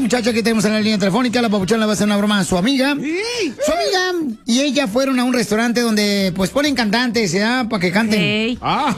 muchacha que tenemos en la línea telefónica. La papuchona le va a hacer una broma a su amiga. Su amiga y ella fueron a un restaurante donde pues ponen cantantes, ¿ya? Para que canten. Hey. ¡Ah,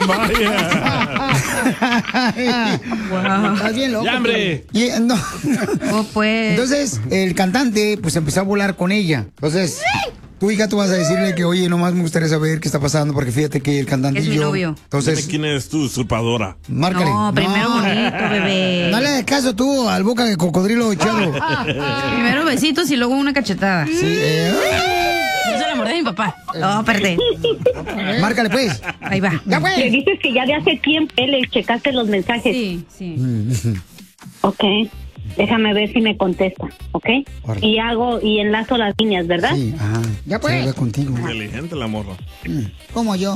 vaya! Wow. Estás bien loco. ¡Ya, hombre! Y, no. Oh, pues. Entonces, el cantante pues empezó a volar con ella. Entonces... Tu hija, tú vas a decirle que, oye, nomás me gustaría saber qué está pasando, porque fíjate que el cantante es mi novio. Entonces, dime quién eres tú, usurpadora. Márcale. No, primero bonito, bebé. No le des caso tú al boca de cocodrilo echado. Primero besitos y luego una cachetada. Sí, Yo se la mordí a mi papá. No, perdé. Márcale, pues. Ahí va. Ya, pues. Le dices que ya de hace tiempo le checaste los mensajes. Sí, sí. Ok. Déjame ver si me contesta, ¿ok? Órale. Y enlazo las líneas, ¿verdad? Sí, ajá. Ya pues. Habla contigo. Inteligente la morra. Como yo.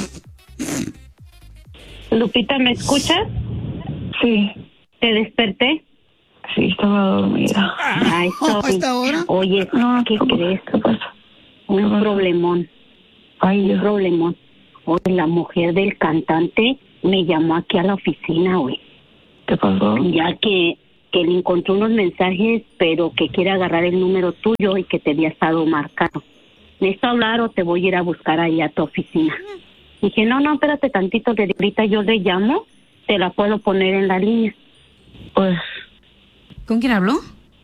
Lupita, ¿me escuchas? Sí, ¿Te desperté? sí, estaba dormida. Ay, ¿A esta hora? Oye, ¿qué crees? ¿Qué pasa? Un problemón. Ay, Un problemón. Oye, la mujer del cantante me llamó aquí a la oficina, güey. ¿qué pasó? Ya que le encontró unos mensajes, pero que quiere agarrar el número tuyo y que te había estado marcado. ¿Necesito hablar o te voy a ir a buscar ahí a tu oficina? Dije, no, espérate tantito, que ahorita yo le llamo, te la puedo poner en la línea. Pues, ¿Con quién habló?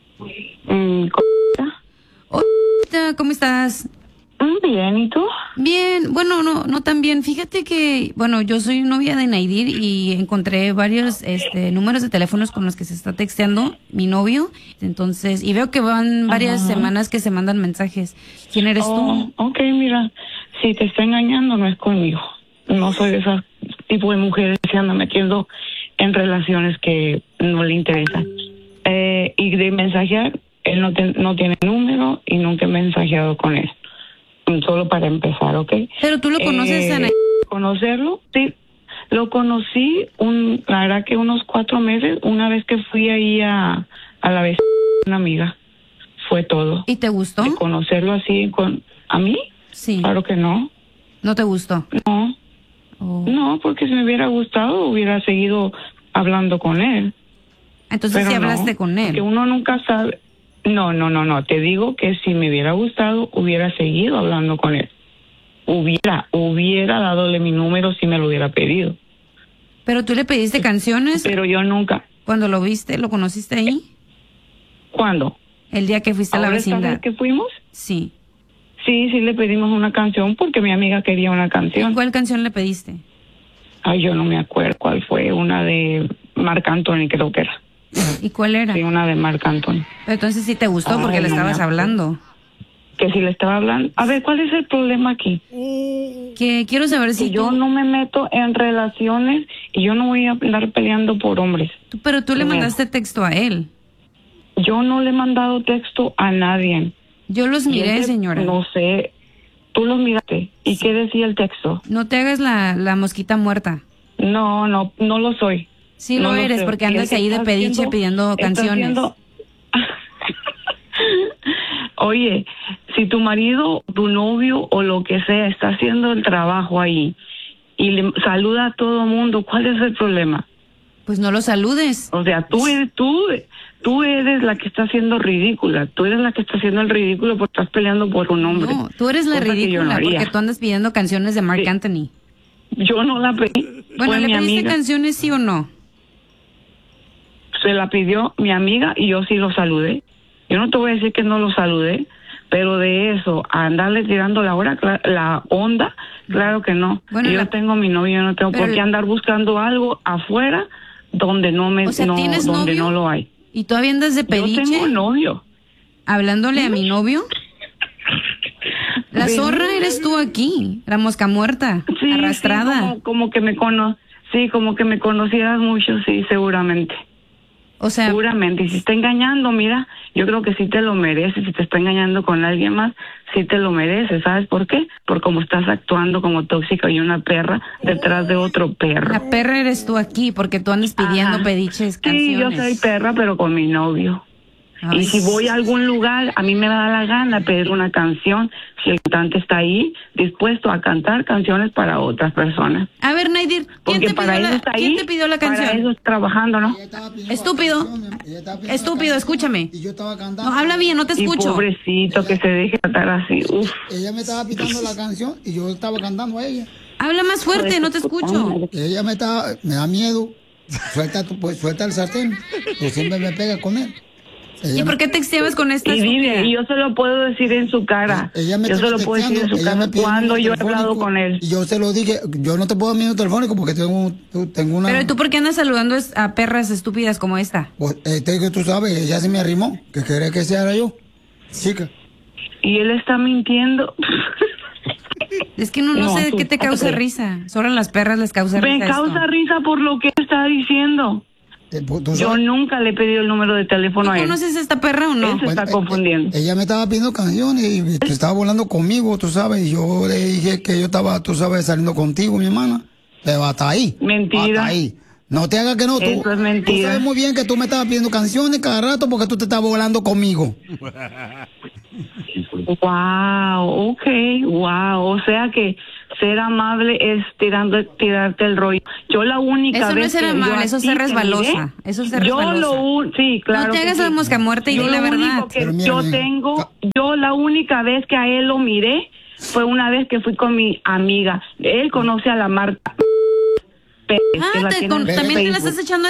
Hola, ¿cómo estás? Bien, ¿y tú? Bien, bueno, no tan bien. Fíjate que, bueno, yo soy novia de Naidir y encontré varios números de teléfonos con los que se está texteando mi novio. Entonces, y veo que van varias semanas que se mandan mensajes. ¿Quién eres tú? Ok, mira, si te está engañando no es conmigo. No soy de ese tipo de mujeres que se andan metiendo en relaciones que no le interesan. Y de mensajear, él no tiene número y nunca he mensajeado con él. Solo para empezar, ¿ok? Pero tú lo conoces, Ana. Conocerlo, sí. Lo conocí, la verdad que unos 4 meses, una vez que fui ahí a la vez una amiga. Fue todo. ¿Y te gustó? De conocerlo así, ¿a mí? Sí. Claro que no. ¿No te gustó? No. Oh. No, porque si me hubiera gustado, hubiera seguido hablando con él. Entonces sí hablaste con él. Que uno nunca sabe. No. Te digo que si me hubiera gustado, hubiera seguido hablando con él. Hubiera dadole mi número si me lo hubiera pedido. ¿Pero tú le pediste canciones? Pero yo nunca. ¿Cuando lo viste, lo conociste ahí? ¿Cuándo? El día que fuiste a la vecindad. ¿Que fuimos? Sí. Sí, le pedimos una canción porque mi amiga quería una canción. ¿Cuál canción le pediste? Ay, yo no me acuerdo cuál fue. Una de Marc Anthony, creo que era. ¿Y cuál era? Sí, una de Marc Anthony. Pero entonces sí te gustó porque le estabas hablando. Que si le estaba hablando. A ver, ¿cuál es el problema aquí? Que quiero saber si yo no me meto en relaciones y yo no voy a andar peleando por hombres. Pero tú le mandaste texto a él. Yo no le he mandado texto a nadie. Yo los miré, señora. No sé. Tú los miraste. ¿Y qué decía el texto? No te hagas la mosquita muerta. No lo soy. Sí lo eres, porque andas ahí de pediche pidiendo canciones. Oye, si tu marido, tu novio o lo que sea está haciendo el trabajo ahí y le saluda a todo el mundo, ¿cuál es el problema? Pues no lo saludes. O sea, tú eres la que está haciendo ridícula. Tú eres la que está haciendo el ridículo porque estás peleando por un hombre. No, tú eres la ridícula porque tú andas pidiendo canciones de Marc Anthony. Yo no la pedí. Bueno, fue ¿le mi pediste amiga. canciones sí o no? Se la pidió mi amiga y yo sí lo saludé. Yo no te voy a decir que no lo saludé, pero de eso, a andarle tirando la onda, claro que no. Bueno, yo tengo mi novio, yo no tengo por qué andar buscando algo afuera donde no me, o sea, ¿tienes donde novio? no lo hay. ¿Y todavía andas de pediche? Yo tengo novio. ¿Hablándole a mi novio? La zorra eres tú aquí, la mosca muerta, sí, arrastrada. Sí, como que como que me conocieras mucho, sí, seguramente. O sea, seguramente, y si está engañando, mira, yo creo que sí te lo mereces. Si te está engañando con alguien más, sí te lo mereces. ¿Sabes por qué? Por cómo estás actuando como tóxica y una perra detrás de otro perro. La perra eres tú aquí, porque tú andas pidiendo pediches, canciones. Sí, yo soy perra, pero con mi novio. Ay. Y si voy a algún lugar, a mí me da la gana pedir una canción, si el cantante está ahí, dispuesto a cantar canciones para otras personas. A ver, Naidir, ¿quién te pidió la canción? Para eso es trabajando, ¿no? Estúpido. Estúpido, escúchame. Y yo estaba cantando. No, habla bien, no te Y escucho. pobrecito, que se deje tratar así. Uf. Ella me estaba pitando la canción y yo estaba cantando a ella. Habla más fuerte, no te escucho. Ella me da miedo. Suelta el sartén. Yo siempre me pega con él. ¿Y por qué texteabas con esta Y estúpida? yo se lo puedo decir en su cara. Ella me Yo se estaba lo puedo decir en su texteando, ella cara me pidió cuando mi yo he número hablado telefónico, con él. Y yo se lo dije, yo no te puedo dar mi número telefónico porque tengo una... Pero ¿tú por qué andas saludando a perras estúpidas como esta? Pues, que tú sabes, ella se me arrimó, que quiere que sea yo, chica. Y él está mintiendo. Es que no sé qué te causa ok. risa. Solo a las perras les causa risa. Me causa risa por lo que está diciendo. ¿Tú Yo sabes? nunca le he pedido el número de teléfono a ¿Tú él. conoces a esta perra o no? Él se está confundiendo. Ella me estaba pidiendo canciones y te estaba volando conmigo, tú sabes, y yo le dije que yo estaba, tú sabes, saliendo contigo, mi hermana. Pero hasta ahí. Mentira. Hasta ahí. No te hagas que no, tú. Eso es mentira. Tú sabes muy bien que tú me estabas pidiendo canciones cada rato porque tú te estabas volando conmigo. Wow, okay, wow. O sea que ser amable es tirarte el rollo. Yo la única Eso no vez es ser que yo amable, a eso es ti ser te resbalosa. miré, Eso es ser resbalosa. Sí, claro. No te que hagas sí. la mosca muerta y Yo di la lo verdad. único que Pero mira, yo mira. tengo, yo la única vez que a él lo miré fue una vez que fui con mi amiga. Él conoce a la Marta. Pérez, que la tiene en También te la Facebook. estás echando.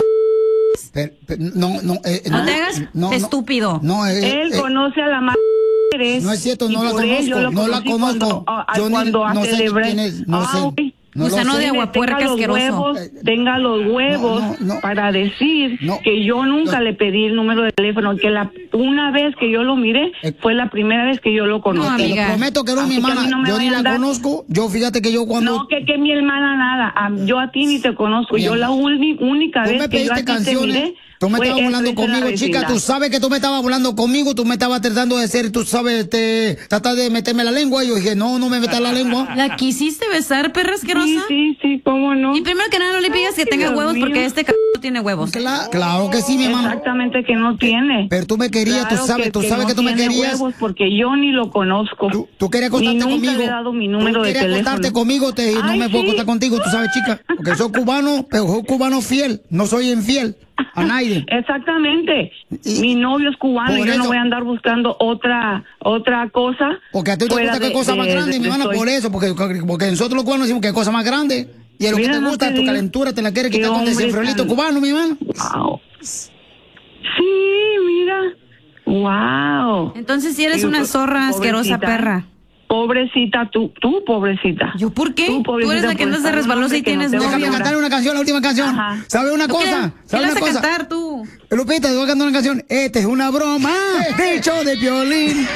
No te hagas estúpido. Él conoce a la Marta Pérez. No es cierto, y no la por él yo conozco, lo no la conocí conozco. Cuando, cuando no sé celebré. quién es, no sé. Ok. No lo Gusano sé. de aguapuerca asqueroso. Tenga los huevos No. para decir No. que yo nunca le pedí el número de teléfono, que una vez que yo lo miré fue la primera vez que yo lo conocí. No, Te lo amiga. prometo que no, Así mi que a hermana. mí no me Yo ni vayan la a dar- conozco. Yo fíjate que yo cuando... No, que mi hermana nada. Yo a ti ni te conozco. Mi Yo amor, la única Tú vez me que yo a pediste ti te canciones. miré. Tú me fue estabas volando enfrente de la conmigo, chica. vecindad. Tú sabes que tú me estabas volando conmigo. Tú me estabas tratando de ser, tú sabes, tratar de meterme la lengua. Y yo dije, no me metas la lengua. ¿La quisiste besar, perra asquerosa? Sí, cómo no. Y primero que nada, no le pidas que tenga Dios huevos mío. porque este no tiene huevos. Claro que sí, mi hermano. Exactamente que no tiene. Pero tú me querías, Claro tú sabes no que tú me tiene querías. huevos porque yo ni lo conozco. Tú querías acostarte Ni nunca conmigo. le he dado mi número tú de querías teléfono. acostarte conmigo, no Ay, me puedo sí. acostar contigo, tú sabes, chica. Porque soy cubano, pero soy cubano fiel. No soy infiel a nadie. Exactamente. Y- Mi novio es cubano. por Yo no eso- voy a andar buscando otra cosa. Porque a ti te fuera gusta de- cosa más de- grande, de- mi hermana, estoy- por eso. Porque nosotros los cubanos decimos que cosa más grande. Y es lo que Mira, te no gusta, te tu digo. calentura, te la quieres Qué quitar con hombre desenfriolito tan- cubano, mi hermano. Wow. Sí, mira. Wow. Entonces, si eres Sí, una zorra asquerosa, pobrecita. perra. Pobrecita, tú pobrecita. ¿Yo por qué? Tú, Tú eres pobrecita, la que por andas de estar un resbalosa hombre y que no tienes te va a Déjame novio. valorar. cantar una canción, la última canción. Ajá. ¿Sabes una ¿Qué cosa? ¿Qué ¿Sabes vas una a cosa? cantar tú? Lupita, te voy a cantar una canción. Esta es una broma del show de Piolín.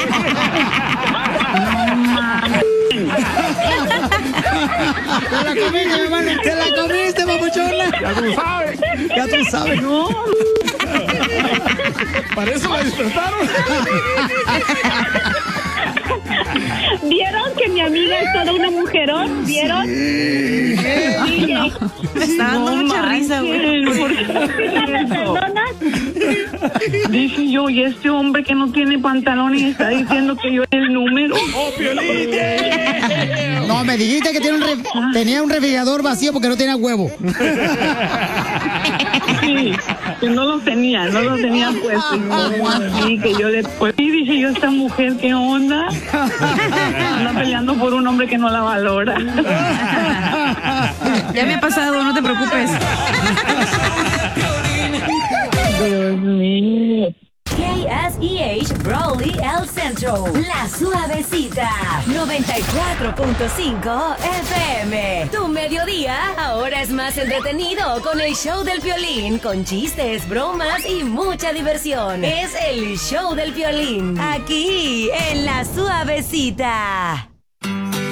Te la comiste, mi hermano. Te la comiste, papuchona. Ya tú sabes. Ya tú sabes. No, Para eso la despertaron. ¿Vieron que mi amiga es toda una mujerón? ¿Vieron? DJ, Me está dando mucha risa, güey. ¿por qué ¿me perdonas? Dije yo, y este hombre que no tiene pantalón y está diciendo que yo el número. ¡Oh, Piolín! No, me dijiste que tenía un refrigerador vacío porque no tenía huevo. Sí, que no lo tenía puesto. Y que yo le pues, y dije yo, esta mujer, ¿qué onda? Anda peleando por un hombre que no la valora. Ya me ha pasado, no te preocupes. Dios mío. KSEH Brawley El Centro, La Suavecita, 94.5 FM. Tu mediodía ahora es más entretenido con el show del Piolín, con chistes, bromas y mucha diversión. Es el show del Piolín, aquí en La Suavecita.